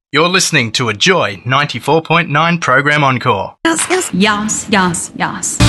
You're listening to a Joy 94.9 program encore. Yes, yes, yes, yes.